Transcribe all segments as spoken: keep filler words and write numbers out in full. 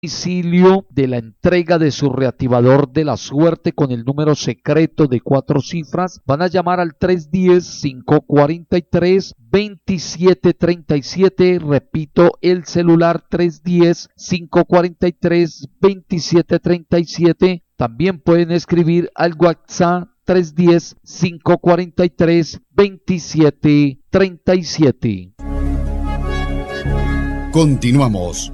domicilio de la entrega de su reactivador de la suerte con el número secreto de cuatro cifras, van a llamar al tres uno cero, cinco cuatro tres, dos siete tres siete. Repito, el celular tres uno cero, cinco cuatro tres, dos siete tres siete. También pueden escribir al WhatsApp tres uno cero, cinco cuatro tres, dos siete tres siete. Continuamos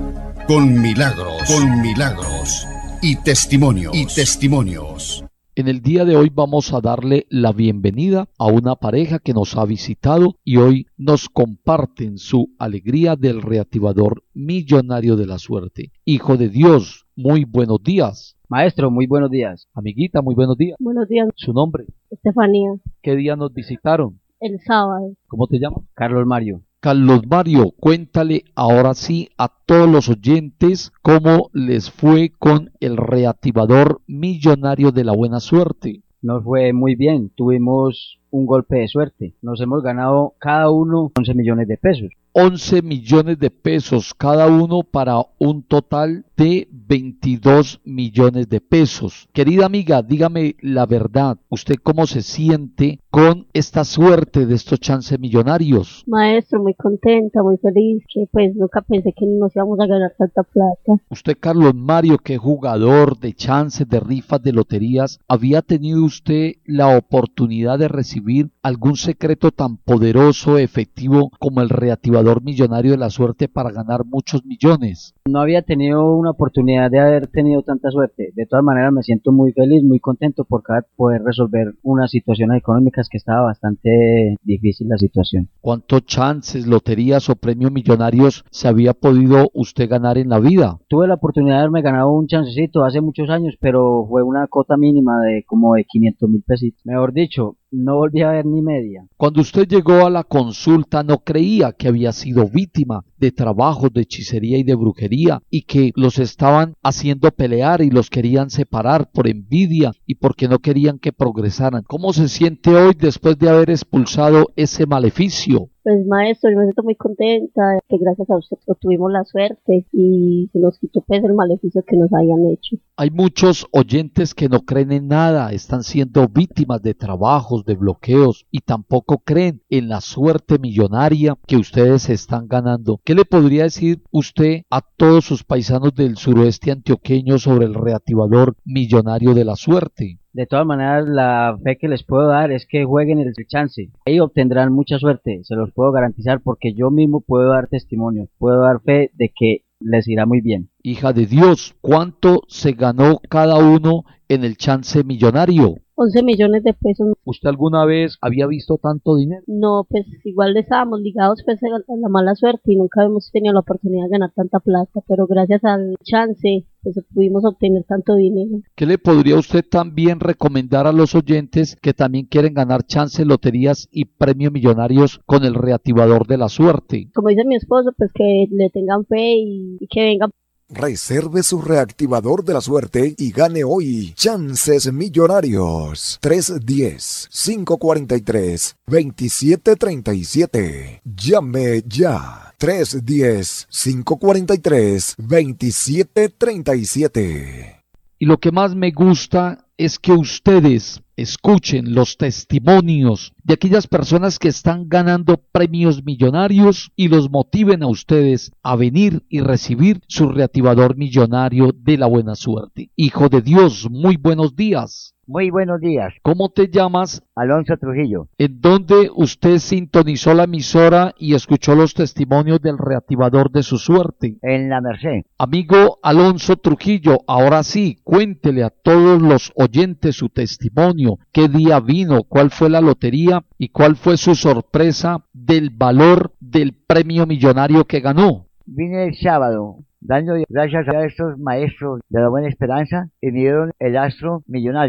con Milagros, con Milagros y testimonios, y testimonios. En el día de hoy vamos a darle la bienvenida a una pareja que nos ha visitado y hoy nos comparten su alegría del reactivador millonario de la suerte. Hijo de Dios, muy buenos días. Maestro, muy buenos días. Amiguita, muy buenos días. Buenos días. ¿Su nombre? Estefanía. ¿Qué día nos visitaron? El sábado. ¿Cómo te llamas? Carlos Mario. Carlos Mario, cuéntale ahora sí a todos los oyentes cómo les fue con el reactivador millonario de la buena suerte. Nos fue muy bien, tuvimos un golpe de suerte. Nos hemos ganado cada uno once millones de pesos. once millones de pesos cada uno para un total de veintidós millones de pesos. Querida amiga, dígame la verdad, ¿usted cómo se siente con esta suerte de estos chances millonarios? Maestro, muy contenta, muy feliz, que pues nunca pensé que nos íbamos a ganar tanta plata. Usted, Carlos Mario, que jugador de chances, de rifas, de loterías, ¿había tenido usted la oportunidad de recibir algún secreto tan poderoso, efectivo como el reactivador millonario de la suerte para ganar muchos millones? No había tenido una oportunidad de haber tenido tanta suerte. De todas maneras me siento muy feliz, muy contento por poder resolver unas situaciones económicas que estaba bastante difícil la situación. ¿Cuántos chances, loterías o premios millonarios se había podido usted ganar en la vida? Tuve la oportunidad de haberme ganado un chancecito hace muchos años, pero fue una cota mínima de como de quinientos mil pesitos. Mejor dicho, no volví a ver ni media. Cuando usted llegó a la consulta, ¿no creía que había sido víctima de trabajos de hechicería y de brujería y que los estaban haciendo pelear y los querían separar por envidia y porque no querían que progresaran? ¿Cómo se siente hoy después de haber expulsado ese maleficio? Pues maestro, yo me siento muy contenta, que gracias a usted tuvimos la suerte y se nos quitó pues el maleficio que nos habían hecho. Hay muchos oyentes que no creen en nada, están siendo víctimas de trabajos, de bloqueos y tampoco creen en la suerte millonaria que ustedes están ganando. ¿Qué le podría decir usted a todos sus paisanos del suroeste antioqueño sobre el reactivador millonario de la suerte? De todas maneras, la fe que les puedo dar es que jueguen el chance. Ahí obtendrán mucha suerte, se los puedo garantizar porque yo mismo puedo dar testimonio, puedo dar fe de que les irá muy bien. Hija de Dios, ¿cuánto se ganó cada uno en el chance millonario? once millones de pesos. ¿Usted alguna vez había visto tanto dinero? No, pues igual estábamos ligados pues a la mala suerte y nunca hemos tenido la oportunidad de ganar tanta plata, pero gracias al chance pues pudimos obtener tanto dinero. ¿Qué le podría usted también recomendar a los oyentes que también quieren ganar chances, loterías y premios millonarios con el reactivador de la suerte? Como dice mi esposo, pues que le tengan fe y, y que vengan. Reserve su reactivador de la suerte y gane hoy chances millonarios. tres uno cero, cinco cuatro tres, dos siete tres siete. Llame ya. tres uno cero, cinco cuatro tres, dos siete tres siete. Y lo que más me gusta es que ustedes escuchen los testimonios de aquellas personas que están ganando premios millonarios y los motiven a ustedes a venir y recibir su reactivador millonario de la buena suerte. Hijo de Dios, muy buenos días. Muy buenos días. ¿Cómo te llamas? Alonso Trujillo. ¿En dónde usted sintonizó la emisora y escuchó los testimonios del reactivador de su suerte? En La Merced. Amigo Alonso Trujillo, ahora sí, cuéntele a todos los oyentes su testimonio. ¿Qué día vino? ¿Cuál fue la lotería? ¿Y cuál fue su sorpresa del valor del premio millonario que ganó? Vine el sábado, dando gracias a estos maestros de la Buena Esperanza y me dieron el astro millonario.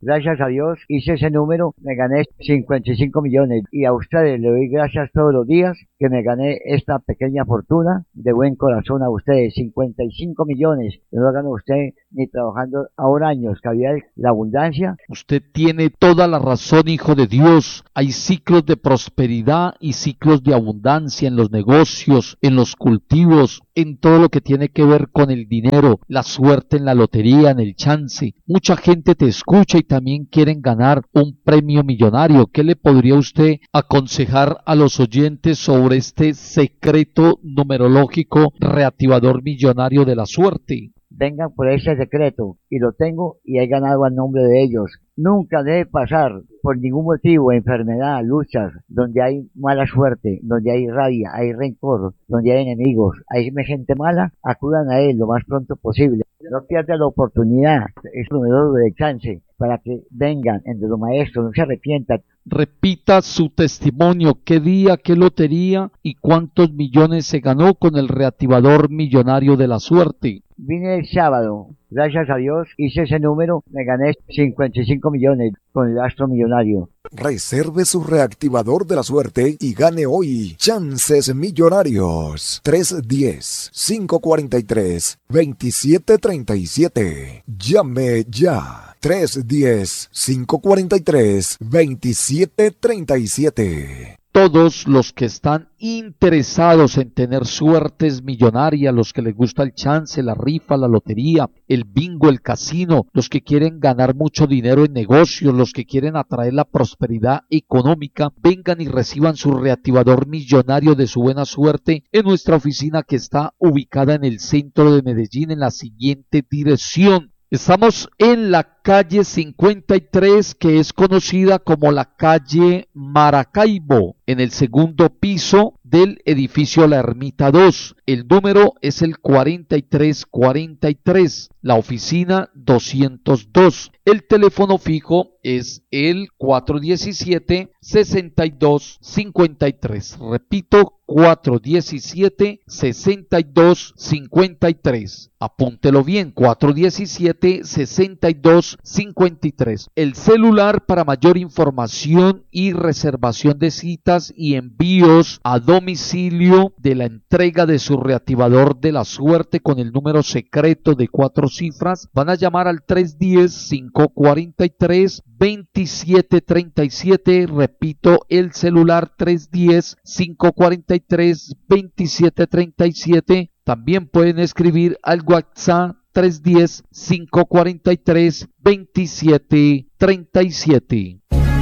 Gracias a Dios hice ese número, me gané cincuenta y cinco millones. Y a ustedes le doy gracias todos los días que me gané esta pequeña fortuna. De buen corazón a ustedes, cincuenta y cinco millones. Que no lo gana usted ni trabajando ahora años, que había la abundancia. Usted tiene toda la razón, hijo de Dios. Hay ciclos de prosperidad y ciclos de abundancia en los negocios, en los cultivos, en todo lo que tiene que ver con el dinero, la suerte en la lotería, en el chance. Mucha gente te escucha y también quieren ganar un premio millonario. ¿Qué le podría usted aconsejar a los oyentes sobre este secreto numerológico reactivador millonario de la suerte? Vengan por ese secreto, y lo tengo y he ganado al nombre de ellos. Nunca debe pasar por ningún motivo, enfermedad, luchas, donde hay mala suerte, donde hay rabia, hay rencor, donde hay enemigos, hay gente mala, acudan a él lo más pronto posible. No pierdan la oportunidad, es un número de chance, para que vengan entre los maestros, no se arrepientan. Repita su testimonio, qué día, qué lotería y cuántos millones se ganó con el reactivador millonario de la suerte. Vine el sábado, gracias a Dios hice ese número, me gané cincuenta y cinco millones con el astro millonario. Reserve su reactivador de la suerte y gane hoy chances millonarios. tres uno cero, cinco cuatro tres, dos siete tres siete. Llame ya. tres uno cero, cinco cuatro tres, dos siete tres siete. Todos los que están interesados en tener suertes millonarias, los que les gusta el chance, la rifa, la lotería, el bingo, el casino, los que quieren ganar mucho dinero en negocios, los que quieren atraer la prosperidad económica, vengan y reciban su reactivador millonario de su buena suerte en nuestra oficina que está ubicada en el centro de Medellín en la siguiente dirección. Estamos en la calle cincuenta y tres, que es conocida como la calle Maracaibo, en el segundo piso del edificio La Ermita dos. El número es el cuarenta y tres cuarenta y tres, la oficina doscientos dos. El teléfono fijo es el cuatro uno siete, seis dos cinco tres. Repito, cuatro uno siete, seis dos cinco tres. Apúntelo bien, cuatro uno siete, seis dos cinco tres. El celular para mayor información y reservación de citas y envíos a domicilio de la entrega de su reactivador de la suerte con el número secreto de cuatro cifras, van a llamar al tres uno cero, cinco cuatro tres, dos siete tres siete. Repito, el celular tres uno cero, cinco cuatro tres, dos siete tres siete. También pueden escribir al WhatsApp tres uno cero, cinco cuatro tres, dos siete tres siete.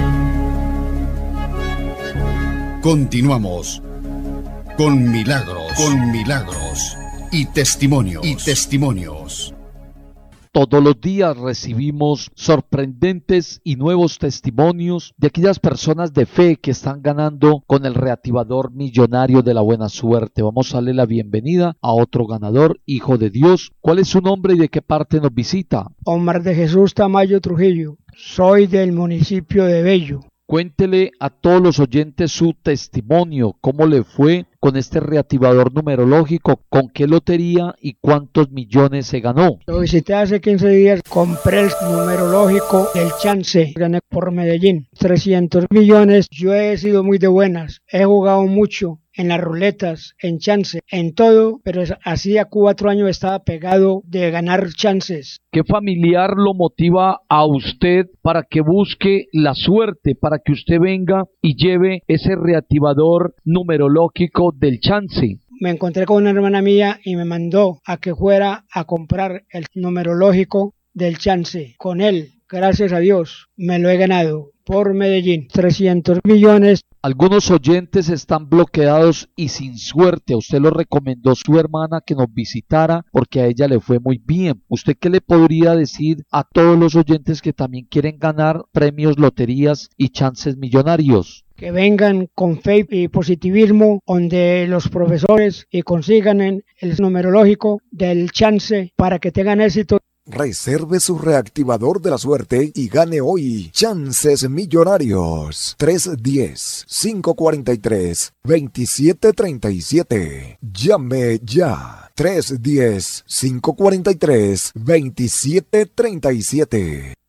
Continuamos con Milagros, con Milagros y testimonios, y testimonios. Todos los días recibimos sorprendentes y nuevos testimonios de aquellas personas de fe que están ganando con el reactivador millonario de la buena suerte. Vamos a darle la bienvenida a otro ganador, hijo de Dios. ¿Cuál es su nombre y de qué parte nos visita? Omar de Jesús Tamayo Trujillo. Soy del municipio de Bello. Cuéntele a todos los oyentes su testimonio, cómo le fue con este reactivador numerológico, con qué lotería y cuántos millones se ganó. Lo visité hace quince días, compré el numerológico del chance, gané por Medellín, trescientos millones. Yo he sido muy de buenas, he jugado mucho en las ruletas, en chance, en todo, pero hacía cuatro años estaba pegado de ganar chances. ¿Qué familiar lo motiva a usted para que busque la suerte, para que usted venga y lleve ese reactivador numerológico del chance? Me encontré con una hermana mía y me mandó a que fuera a comprar el numerológico del chance. Con él, gracias a Dios, me lo he ganado por Medellín, trescientos millones. Algunos oyentes están bloqueados y sin suerte. A usted lo recomendó su hermana que nos visitara porque a ella le fue muy bien. ¿Usted qué le podría decir a todos los oyentes que también quieren ganar premios, loterías y chances millonarios? Que vengan con fe y positivismo donde los profesores y consigan el numerológico del chance para que tengan éxito. Reserve su reactivador de la suerte y gane hoy chances millonarios. tres uno cero, cinco cuatro tres, dos siete tres siete. Llame ya. tres uno cero, cinco cuatro tres, dos siete tres siete.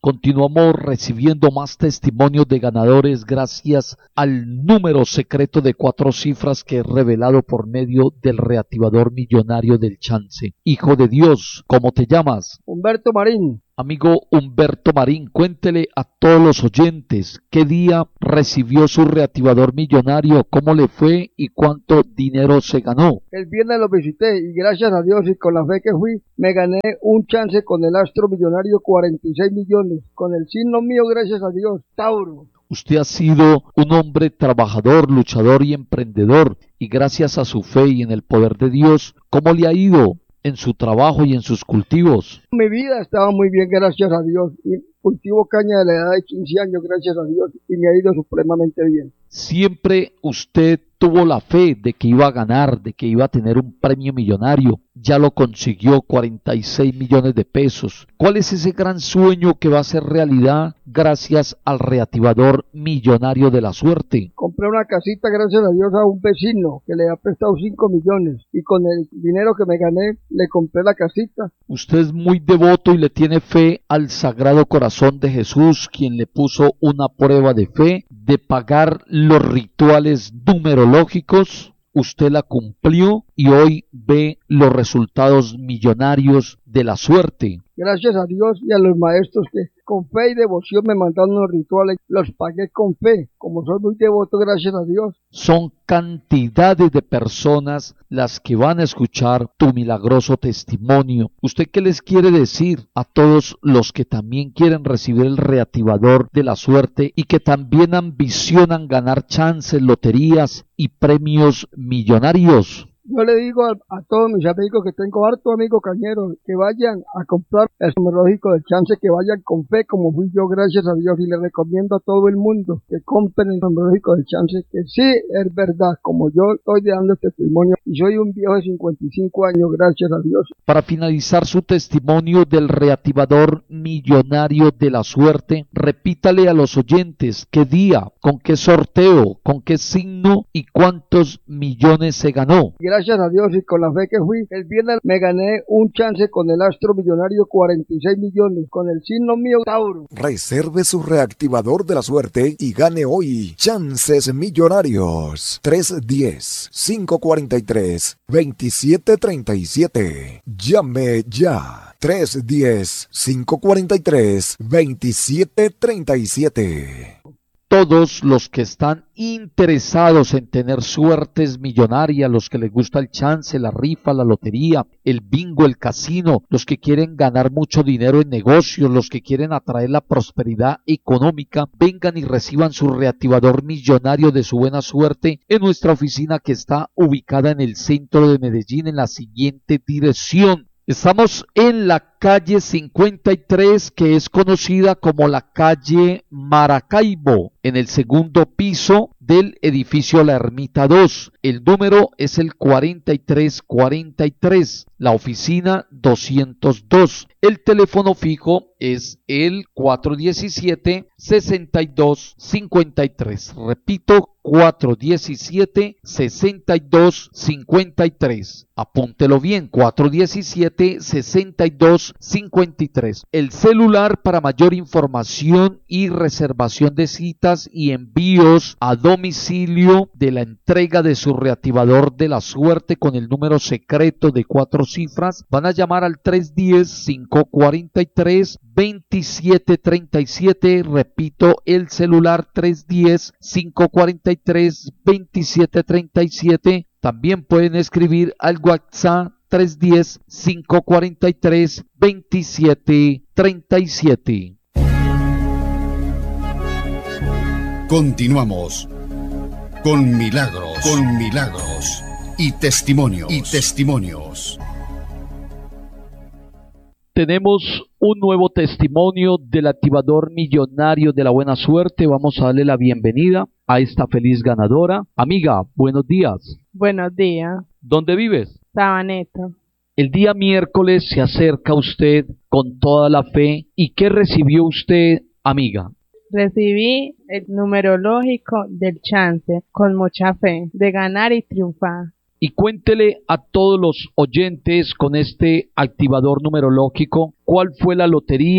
Continuamos recibiendo más testimonios de ganadores gracias al número secreto de cuatro cifras que es revelado por medio del reactivador millonario del chance. Hijo de Dios, ¿cómo te llamas? Humberto Marín. Amigo Humberto Marín, cuéntele a todos los oyentes qué día recibió su reactivador millonario, cómo le fue y cuánto dinero se ganó. El viernes lo visité y gracias a Dios y con la fe que fui, me gané un chance con el astro millonario cuarenta y seis millones, con el signo mío, gracias a Dios, Tauro. Usted ha sido un hombre trabajador, luchador y emprendedor, y gracias a su fe y en el poder de Dios, ¿cómo le ha ido en su trabajo y en sus cultivos? Mi vida estaba muy bien, gracias a Dios, y cultivo caña de la edad de quince años, gracias a Dios, y me ha ido supremamente bien. Siempre usted tuvo la fe de que iba a ganar, de que iba a tener un premio millonario. Ya lo consiguió, cuarenta y seis millones de pesos. ¿Cuál es ese gran sueño que va a ser realidad gracias al reactivador millonario de la suerte? Compré una casita, gracias a Dios, a un vecino que le ha prestado cinco millones y con el dinero que me gané le compré la casita. Usted es muy devoto y le tiene fe al Sagrado Corazón de Jesús, quien le puso una prueba de fe de pagar los rituales numerológicos. Usted la cumplió y hoy ve los resultados millonarios de la suerte. Gracias a Dios y a los maestros que con fe y devoción me mandaron los rituales, los pagué con fe, como soy muy devoto, gracias a Dios. Son cantidades de personas las que van a escuchar tu milagroso testimonio. ¿Usted qué les quiere decir a todos los que también quieren recibir el reactivador de la suerte y que también ambicionan ganar chances, loterías y premios millonarios? Yo le digo a, a todos mis amigos, que tengo harto amigos cañeros, que vayan a comprar el numerológico del chance, que vayan con fe como fui yo, gracias a Dios, y le recomiendo a todo el mundo que compren el numerológico del chance, que sí es verdad, como yo estoy dando testimonio, y soy un viejo de cincuenta y cinco años, gracias a Dios. Para finalizar su testimonio del reactivador millonario de la suerte, repítale a los oyentes qué día, con qué sorteo, con qué signo y cuántos millones se ganó. Gracias a Dios y con la fe que fui, el viernes me gané un chance con el astro millonario cuarenta y seis millones, con el signo mío, Tauro. Reserve su reactivador de la suerte y gane hoy chances millonarios. tres uno cero, cinco cuatro tres, dos siete tres siete. Llame ya. tres uno cero, cinco cuatro tres, dos siete tres siete. Todos los que están interesados en tener suertes millonarias, los que les gusta el chance, la rifa, la lotería, el bingo, el casino, los que quieren ganar mucho dinero en negocios, los que quieren atraer la prosperidad económica, vengan y reciban su reactivador millonario de su buena suerte en nuestra oficina que está ubicada en el centro de Medellín en la siguiente dirección. Estamos en la calle cincuenta y tres, que es conocida como la calle Maracaibo, en el segundo piso del edificio La Ermita dos. El número es el cuarenta y tres cuarenta y tres, la oficina doscientos dos. El teléfono fijo es el cuatro uno siete, seis dos cinco tres. Repito, cuatro uno siete, seis dos cinco tres. Apúntelo bien, cuatro uno siete, seis dos cinco tres. El celular para mayor información y reservación de citas y envíos a domicilio de la entrega de su reactivador de la suerte con el número secreto de cuatro cifras, van a llamar al tres uno cero, cinco cuatro tres, dos siete tres siete. Repito, el celular tres uno cero, cinco cuatro tres, dos siete tres siete. También pueden escribir al WhatsApp tres uno cero, cinco cuatro tres, dos siete tres siete. Continuamos con Milagros, con Milagros y testimonios, y testimonios. Tenemos un nuevo testimonio del activador millonario de la buena suerte. Vamos a darle la bienvenida a esta feliz ganadora. Amiga, buenos días. Buenos días. ¿Dónde vives? Sabaneta. El día miércoles se acerca usted con toda la fe. ¿Y qué recibió usted, amiga? Recibí el numerológico del chance con mucha fe de ganar y triunfar. Y cuéntele a todos los oyentes con este activador numerológico cuál fue la lotería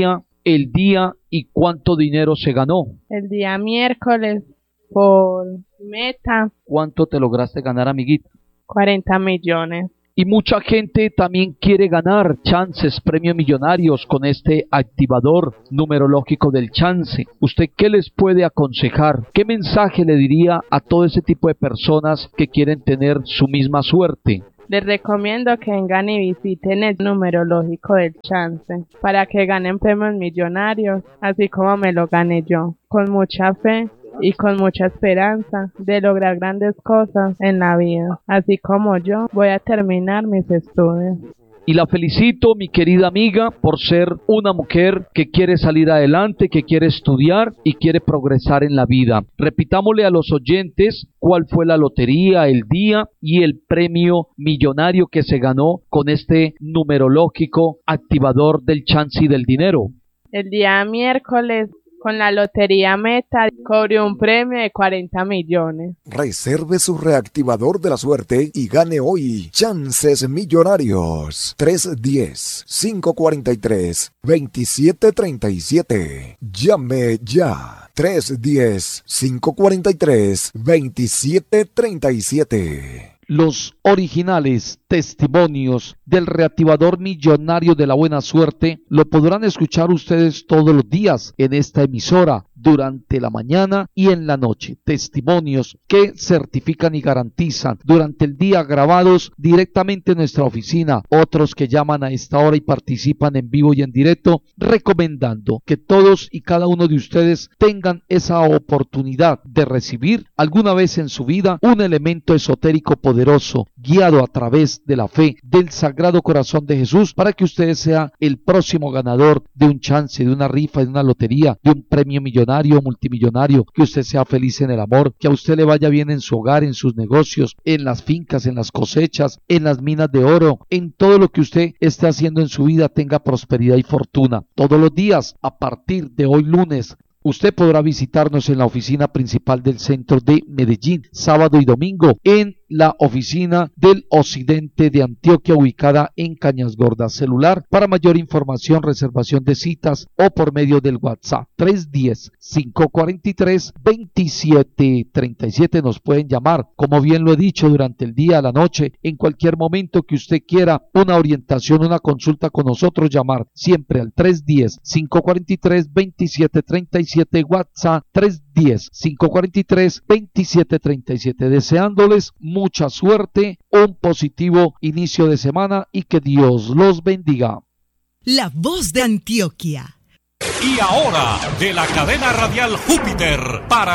el día y cuánto dinero se ganó. El día miércoles por meta. ¿Cuánto te lograste ganar, amiguita? cuarenta millones. Y mucha gente también quiere ganar chances, premios millonarios con este activador numerológico del chance. ¿Usted qué les puede aconsejar? ¿Qué mensaje le diría a todo ese tipo de personas que quieren tener su misma suerte? Les recomiendo que vengan y visiten el numerológico del chance para que ganen premios millonarios, así como me lo gané yo, con mucha fe y con mucha esperanza de lograr grandes cosas en la vida, así como yo voy a terminar mis estudios. Y la felicito, mi querida amiga, por ser una mujer que quiere salir adelante, que quiere estudiar y quiere progresar en la vida. Repitámosle a los oyentes cuál fue la lotería, el día y el premio millonario que se ganó con este numerológico activador del chance y del dinero. El día miércoles, con la lotería Meta, cobré un premio de cuarenta millones. Reserve su reactivador de la suerte y gane hoy chances millonarios. tres uno cero, cinco cuatro tres, dos siete tres siete. Llame ya. tres uno cero, cinco cuatro tres, dos siete tres siete. Los originales testimonios del reactivador millonario de la buena suerte lo podrán escuchar ustedes todos los días en esta emisora durante la mañana y en la noche. Testimonios que certifican y garantizan durante el día grabados directamente en nuestra oficina. Otros que llaman a esta hora y participan en vivo y en directo, recomendando que todos y cada uno de ustedes tengan esa oportunidad de recibir alguna vez en su vida un elemento esotérico poderoso, guiado a través de la fe del Sagrado Corazón de Jesús, para que usted sea el próximo ganador de un chance, de una rifa, de una lotería, de un premio millonario o multimillonario, que usted sea feliz en el amor, que a usted le vaya bien en su hogar, en sus negocios, en las fincas, en las cosechas, en las minas de oro, en todo lo que usted esté haciendo en su vida tenga prosperidad y fortuna. Todos los días, a partir de hoy lunes, usted podrá visitarnos en la oficina principal del centro de Medellín, sábado y domingo, en la oficina del occidente de Antioquia, ubicada en Cañas Gordas. Celular para mayor información, reservación de citas o por medio del WhatsApp tres uno cero, cinco cuatro tres, dos siete tres siete. Nos pueden llamar, como bien lo he dicho, durante el día, la noche, en cualquier momento que usted quiera una orientación, una consulta con nosotros, llamar siempre al tres uno cero, cinco cuatro tres, dos siete tres siete, WhatsApp tres uno cero, cinco cuatro tres, dos siete tres siete. Deseándoles mucha suerte, un positivo inicio de semana y que Dios los bendiga. La voz de Antioquia. Y ahora, de la cadena radial Júpiter, para